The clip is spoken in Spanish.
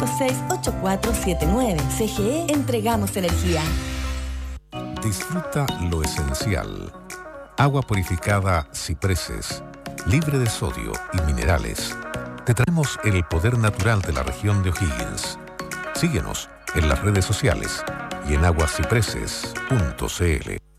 68479. CGE, entregamos energía. Disfruta lo esencial. Agua purificada Cipreses, libre de sodio y minerales. Te traemos el poder natural de la región de O'Higgins. Síguenos en las redes sociales y en aguascipreses.cl.